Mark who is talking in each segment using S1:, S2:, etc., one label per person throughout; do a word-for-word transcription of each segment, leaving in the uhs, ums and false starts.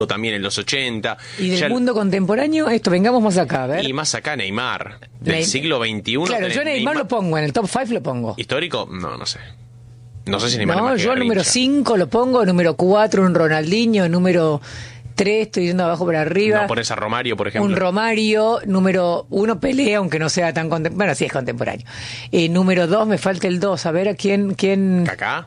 S1: también en los ochenta.
S2: ¿Y del
S1: ya,
S2: mundo contemporáneo? Esto, vengamos más acá, a ver.
S1: Y más acá Neymar, del
S2: Ney-
S1: siglo veintiuno.
S2: Claro, yo Neymar, Neymar lo pongo, en el top cinco lo pongo.
S1: ¿Histórico? No, no sé. No sé si Neymar
S2: No,
S1: es más que
S2: yo
S1: Garrincha.
S2: número cinco lo pongo, número cuatro un Ronaldinho, número tres estoy yendo abajo para arriba.
S1: No pones a Romario, por ejemplo.
S2: Un Romario, número uno Pelé, aunque no sea tan contemporáneo. Bueno, sí es contemporáneo. Eh, número dos, me falta el dos, a ver a quién... quién...
S1: ¿Kaká?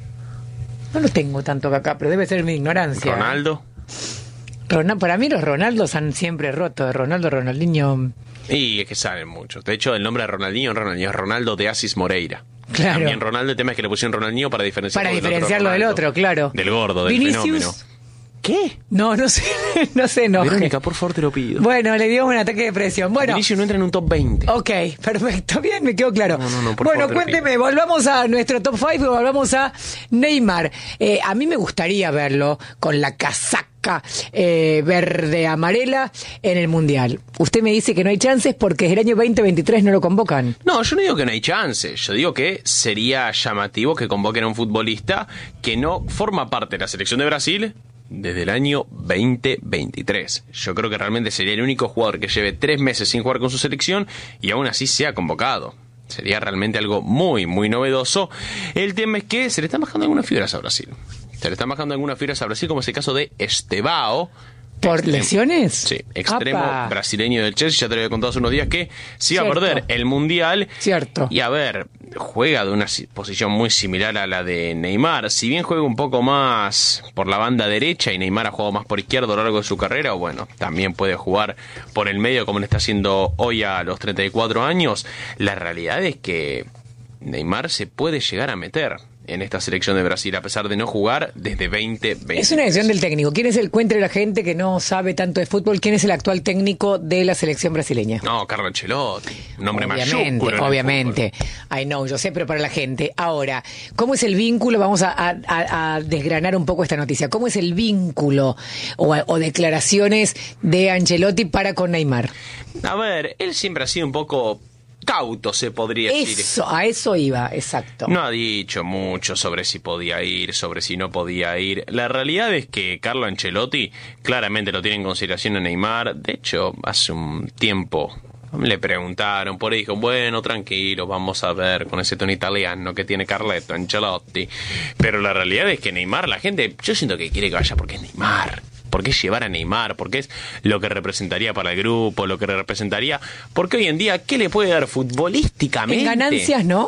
S2: No lo tengo tanto acá, pero debe ser mi ignorancia.
S1: ¿Ronaldo?
S2: Ronald, para mí los Ronaldos han siempre roto, de Ronaldo, Ronaldinho...
S1: Y es que salen muchos. De hecho, el nombre de Ronaldinho, Ronaldinho es Ronaldo de Asis Moreira.
S2: Claro.
S1: También Ronaldo, el tema es que le pusieron Ronaldinho para diferenciarlo
S2: Para
S1: del
S2: diferenciarlo
S1: otro
S2: del
S1: Ronaldo.
S2: otro, claro.
S1: Del gordo, del
S2: Vinicius.
S1: fenómeno. ¿Qué?
S2: No, no sé, no se enoje.
S1: Verónica, por favor, te lo pido.
S2: Bueno, le dio un ataque de depresión. Bueno.
S1: Vinicius no entra en un top veinte.
S2: Ok, perfecto, bien, me quedó claro.
S1: No, no, no, por
S2: bueno,
S1: favor,
S2: cuénteme, volvamos a nuestro top cinco, volvamos a Neymar. Eh, a mí me gustaría verlo con la casaca eh, verde amarela en el Mundial. Usted me dice que no hay chances porque el año veinte veintitrés no lo convocan.
S1: No, yo no digo que no hay chance. Yo digo que sería llamativo que convoquen a un futbolista que no forma parte de la selección de Brasil desde el año veinte veintitrés. Yo creo que realmente sería el único jugador que lleve tres meses sin jugar con su selección y aún así sea convocado. Sería realmente algo muy, muy novedoso. El tema es que se le están bajando algunas fibras a Brasil. Se le están bajando algunas fibras a Brasil, como es el caso de Estevao.
S2: ¿Por
S1: Extremo,
S2: lesiones?
S1: Sí, extremo
S2: ¡Apa!
S1: brasileño del Chelsea. Ya te lo había contado hace unos días que se iba a
S2: Cierto.
S1: perder el Mundial.
S2: Cierto.
S1: Y a ver, juega de una si- posición muy similar a la de Neymar. Si bien juega un poco más por la banda derecha y Neymar ha jugado más por izquierda a lo largo de su carrera, bueno, también puede jugar por el medio como lo está haciendo hoy a los treinta y cuatro años. La realidad es que Neymar se puede llegar a meter en esta selección de Brasil, a pesar de no jugar desde veinte veinte.
S2: Es una decisión del técnico. ¿Quién es el, cuéntele a la gente que no sabe tanto de fútbol, quién es el actual técnico de la selección brasileña?
S1: No, Carlo Ancelotti, un nombre
S2: Obviamente,
S1: mayúsculo en el
S2: obviamente. I know, yo sé, pero para la gente. Ahora, ¿cómo es el vínculo? Vamos a, a- a- a desgranar un poco esta noticia. ¿Cómo es el vínculo o, o declaraciones de Ancelotti para con Neymar?
S1: A ver, él siempre ha sido un poco cauto, se podría decir.
S2: Eso, a eso iba, exacto.
S1: No ha dicho mucho sobre si podía ir, sobre si no podía ir. La realidad es que Carlo Ancelotti claramente lo tiene en consideración a Neymar. De hecho, hace un tiempo le preguntaron, por ahí dijo, bueno, tranquilo, vamos a ver con ese tono italiano que tiene Carletto Ancelotti. Pero la realidad es que Neymar, la gente, yo siento que quiere que vaya porque es Neymar. Porque es llevar a Neymar, porque es lo que representaría para el grupo, lo que representaría. Porque hoy en día, ¿qué le puede dar futbolísticamente?
S2: En ganancias, ¿no?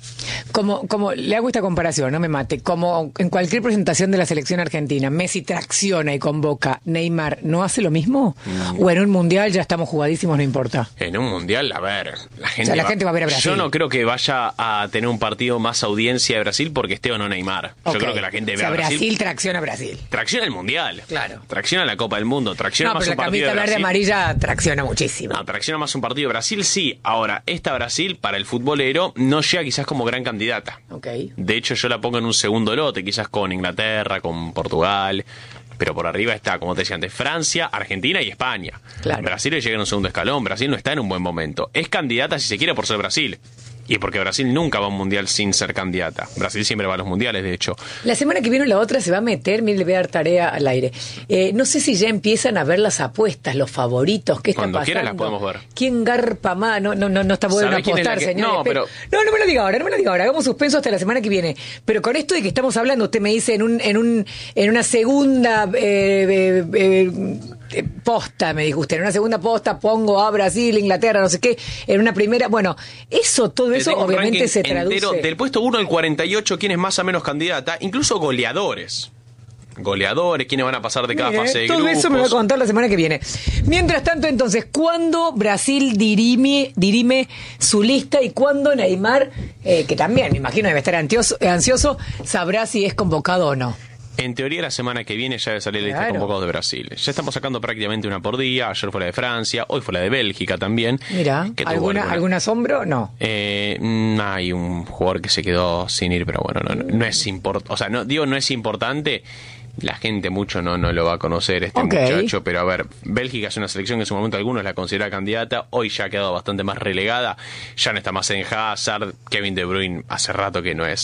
S2: Como, como le hago esta comparación, no me mate. Como en cualquier presentación de la selección argentina, Messi tracciona y convoca, Neymar, ¿no hace lo mismo? Mm. O en un mundial ya estamos jugadísimos, no importa.
S1: En un mundial, a ver, la gente,
S2: o sea, la
S1: va,
S2: gente va a ver a Brasil.
S1: Yo no creo que vaya a tener un partido más audiencia de Brasil porque esté o no Neymar.
S2: Okay.
S1: Yo creo que la gente ve
S2: o sea,
S1: a Brasil.
S2: Brasil tracciona a Brasil.
S1: Tracciona el mundial.
S2: Claro.
S1: Tracciona la Copa del Mundo. Tracciona
S2: No,
S1: más
S2: pero
S1: un
S2: la
S1: partido de
S2: camiseta verde
S1: Brasil.
S2: amarilla tracciona muchísimo.
S1: No, tracciona más un partido de Brasil, sí. Ahora, esta Brasil, para el futbolero, no llega quizás como gran candidata.
S2: Okay.
S1: De hecho, yo la pongo en un segundo lote, quizás con Inglaterra, con Portugal. Pero por arriba está, como te decía antes, Francia, Argentina y España.
S2: Claro.
S1: Brasil le llega en un segundo escalón. Brasil no está en un buen momento. Es candidata, si se quiere, por ser Brasil. Y porque Brasil nunca va a un mundial sin ser candidata. Brasil siempre va a los mundiales, de hecho.
S2: La semana que viene o la otra se va a meter, mire, le voy a dar tarea al aire. Eh, no sé si ya empiezan a ver las apuestas, los favoritos, qué está
S1: Cuando
S2: pasando.
S1: quieras las podemos ver.
S2: ¿Quién garpa más? No, no, no, no está bueno
S1: ¿Sabe quién es la
S2: apostar,
S1: que-
S2: señores.
S1: No, pero-
S2: No, no me lo diga ahora, no me lo diga ahora. Hagamos suspenso hasta la semana que viene. Pero con esto de que estamos hablando, usted me dice en un, en un, en una segunda eh, eh, eh, posta, me dijo usted, en una segunda posta pongo a Brasil, Inglaterra, no sé qué, en una primera, bueno, eso, todo eso
S1: Tengo un
S2: obviamente
S1: ranking
S2: se traduce.
S1: entero, del puesto uno al cuarenta y ocho, quién es más o menos candidata, incluso goleadores. Goleadores, quiénes van a pasar de cada
S2: Mire,
S1: fase de
S2: todo
S1: grupos.
S2: eso me va a contar la semana que viene. Mientras tanto, entonces, ¿cuándo Brasil dirime, dirime su lista y cuándo Neymar, eh, que también me imagino debe estar ansioso, ansioso, sabrá si es convocado o no?
S1: En teoría, la semana que viene ya debe salir la lista de
S2: Claro.
S1: convocados de Brasil. Ya estamos sacando prácticamente una por día. Ayer fue la de Francia, hoy fue la de Bélgica también.
S2: Mira,
S1: que tuvo
S2: ¿alguna,
S1: alguna-
S2: ¿algún asombro? No.
S1: Eh, mm, hay un jugador que se quedó sin ir, pero bueno, no, no, no es importante. O sea, no, digo, no es importante. La gente mucho no, no lo va a conocer este
S2: Ok.
S1: muchacho, pero a ver, Bélgica es una selección que en su momento algunos la consideran candidata, hoy ya ha quedado bastante más relegada, ya no está más en Hazard, Kevin De Bruyne hace rato que no es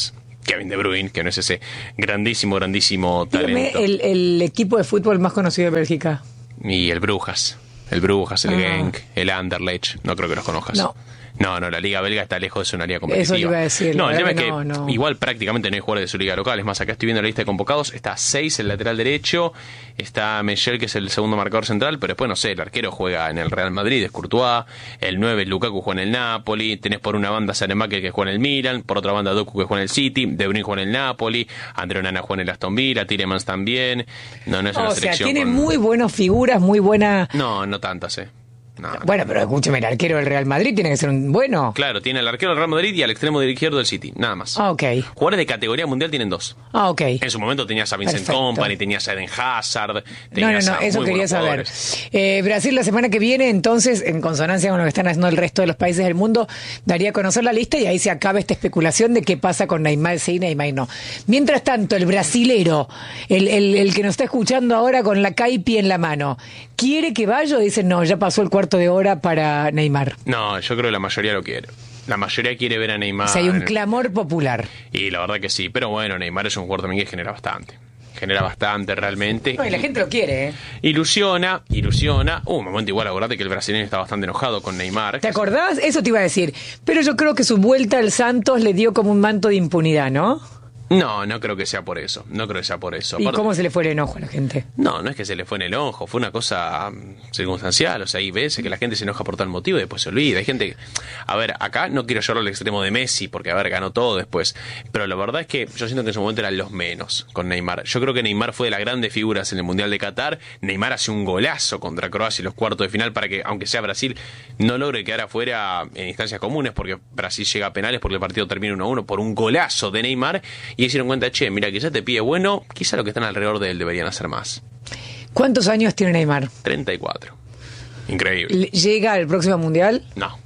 S1: Kevin De Bruyne, que no es ese grandísimo, grandísimo talento.
S2: Dígame, el, el equipo de fútbol más conocido de Bélgica.
S1: Y el Brujas. El Brujas, el ah. Genk, el Anderlecht. No creo que los conozcas.
S2: No.
S1: No, no, la liga belga está lejos de ser una liga competitiva.
S2: Eso le iba a decir.
S1: No, el tema es
S2: que
S1: que
S2: no, no.
S1: igual prácticamente no hay jugadores de su liga local. Es más, acá estoy viendo la lista de convocados. Está seis el lateral derecho. Está Michel, que es el segundo marcador central. Pero después, no sé, el arquero juega en el Real Madrid, es Courtois. El nueve, Lukaku, juega en el Napoli. Tenés por una banda Saelemaekers, que juega en el Milan. Por otra banda, Doku, que juega en el City. De Bruyne juega en el Napoli. André Onana juega en el Aston Villa. Tielemans también. No, no es una
S2: o
S1: selección.
S2: O sea, tiene
S1: con...
S2: muy buenas figuras, muy buena...
S1: No, no tantas, eh. No,
S2: bueno, pero escúcheme, el arquero del Real Madrid tiene que ser un bueno.
S1: Claro, tiene el arquero del Real Madrid y al extremo izquierdo del City, nada más.
S2: Ah, ok.
S1: Jugadores de categoría mundial tienen dos.
S2: Ah, ok.
S1: En su momento tenías a Vincent
S2: Perfecto.
S1: Kompany, tenías a Eden Hazard.
S2: No, no, no, eso quería saber. Eh, Brasil la semana que viene, entonces, en consonancia con lo que están haciendo el resto de los países del mundo, daría a conocer la lista y ahí se acaba esta especulación de qué pasa con Neymar sí, Neymar no. Mientras tanto, el brasilero, el, el, el que nos está escuchando ahora con la caipi en la mano, ¿quiere que vaya o dice no, ya pasó el cuarto de hora para Neymar?
S1: No, yo creo que la mayoría lo quiere. La mayoría quiere ver a Neymar.
S2: O sea, hay un clamor popular.
S1: Y la verdad que sí. Pero bueno, Neymar es un jugador también que genera bastante. Genera bastante realmente.
S2: No, y la gente lo quiere, ¿eh?
S1: Ilusiona, ilusiona. Uh, un momento igual, acordate que el brasileño está bastante enojado con Neymar.
S2: ¿Te acordás? Eso te iba a decir. Pero yo creo que su vuelta al Santos le dio como un manto de impunidad, ¿no?
S1: No, no creo que sea por eso. No creo que sea por eso.
S2: ¿Y
S1: Aparte,
S2: cómo se le fue el enojo a la gente?
S1: No, no es que se le fue en el ojo. Fue una cosa um, circunstancial. O sea, hay veces que la gente se enoja por tal motivo y después se olvida. Hay gente... A ver, acá no quiero llevarlo al extremo de Messi porque, a ver, ganó todo después. Pero la verdad es que yo siento que en su momento eran los menos con Neymar. Yo creo que Neymar fue de las grandes figuras en el Mundial de Qatar. Neymar hace un golazo contra Croacia en los cuartos de final para que, aunque sea Brasil, no logre quedar afuera en instancias comunes porque Brasil llega a penales porque el partido termina uno a uno por un golazo de Neymar y se dieron cuenta, che, mira, quizás te pide bueno, quizá lo que están alrededor de él deberían hacer más.
S2: ¿Cuántos años tiene Neymar?
S1: treinta y cuatro. Increíble.
S2: ¿Llega al próximo mundial?
S1: No.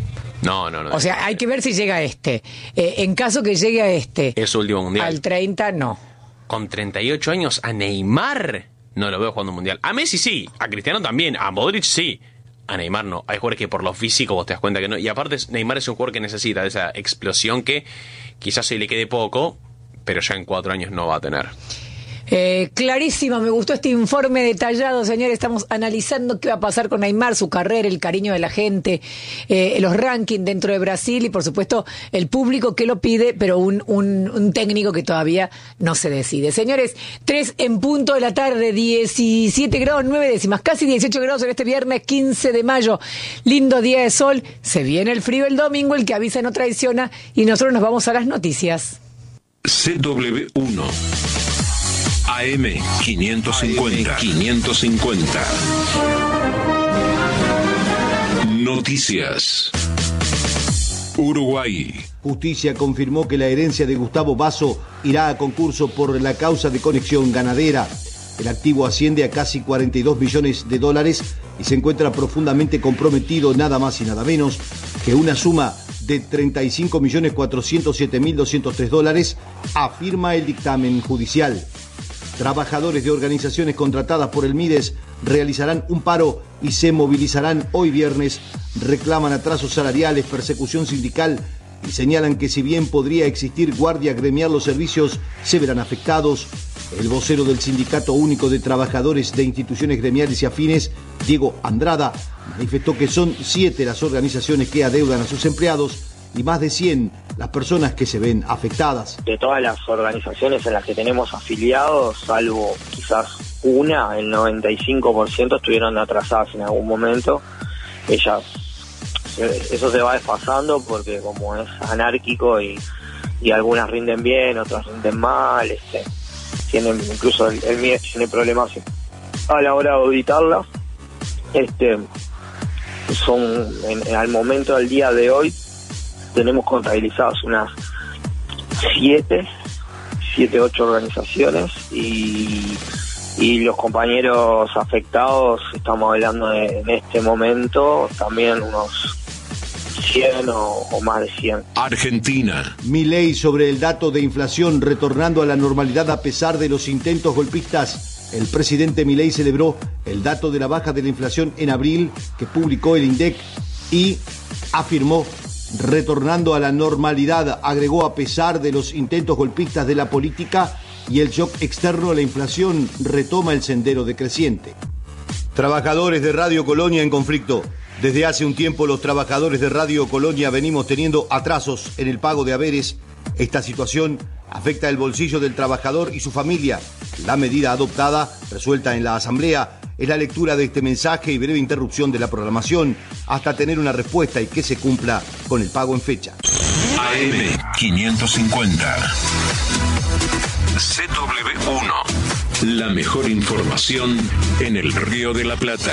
S1: No, no, no.
S2: O sea, hay que ver si llega a este. Eh, en caso que llegue a este.
S1: Es su último mundial.
S2: Al treinta, no.
S1: Con treinta y ocho años, a Neymar no lo veo jugando un mundial. A Messi sí, a Cristiano también, a Modric sí. A Neymar no. Hay jugadores que por lo físico vos te das cuenta que no. Y aparte, Neymar es un jugador que necesita de esa explosión que quizás hoy le quede poco, pero ya en cuatro años no va a tener.
S2: Eh, clarísimo, me gustó este informe detallado, señores. Estamos analizando qué va a pasar con Neymar, su carrera, el cariño de la gente, eh, los rankings dentro de Brasil y, por supuesto, el público que lo pide, pero un, un, un técnico que todavía no se decide. Señores, tres en punto de la tarde, diecisiete grados, nueve décimas, casi dieciocho grados en este viernes quince de mayo. Lindo día de sol. Se viene el frío el domingo, el que avisa no traiciona, y nosotros nos vamos a las noticias.
S3: C W uno A M quinientos cincuenta. quinientos cincuenta. Noticias. Uruguay.
S4: Justicia confirmó que la herencia de Gustavo Basso irá a concurso por la causa de conexión ganadera. El activo asciende a casi cuarenta y dos millones de dólares y se encuentra profundamente comprometido nada más y nada menos que una suma de treinta y cinco millones cuatrocientos siete mil doscientos tres dólares, afirma el dictamen judicial. Trabajadores de organizaciones contratadas por el Mides realizarán un paro y se movilizarán hoy viernes. Reclaman atrasos salariales, persecución sindical y señalan que si bien podría existir guardia gremial, los servicios se verán afectados. El vocero del Sindicato Único de Trabajadores de Instituciones Gremiales y Afines, Diego Andrada, manifestó que son siete las organizaciones que adeudan a sus empleados y más de cien las personas que se ven afectadas.
S5: De todas las organizaciones en las que tenemos afiliados, salvo quizás una, el noventa y cinco por ciento estuvieron atrasadas en algún momento. Ellas, eso se va desfasando porque como es anárquico y, y algunas rinden bien, otras rinden mal, este, tienen incluso el, el M I E tiene problemas a la hora de auditarlas. Este, son en, en, al momento del día de hoy tenemos contabilizadas unas siete, siete, ocho organizaciones y, y los compañeros afectados, estamos hablando de, en este momento, también unos cien o, o más de cien.
S3: Argentina.
S4: Milei sobre el dato de inflación retornando a la normalidad a pesar de los intentos golpistas. El presidente Milei celebró el dato de la baja de la inflación en abril que publicó el INDEC y afirmó retornando a la normalidad, agregó, a pesar de los intentos golpistas de la política y el shock externo, la inflación retoma el sendero decreciente. Trabajadores de Radio Colonia en conflicto. Desde hace un tiempo los trabajadores de Radio Colonia venimos teniendo atrasos en el pago de haberes. Esta situación afecta el bolsillo del trabajador y su familia. La medida adoptada, resuelta en la Asamblea, es la lectura de este mensaje y breve interrupción de la programación hasta tener una respuesta y que se cumpla con el pago en fecha.
S3: A M quinientos cincuenta. C W uno. La mejor información en el Río de la Plata.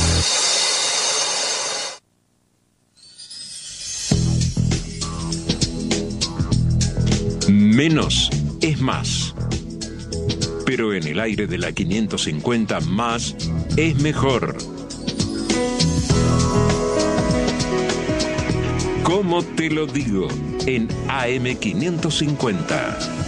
S3: Menos es más. Pero en el aire de la quinientos cincuenta, más es mejor. ¿Cómo te lo digo? En A M quinientos cincuenta.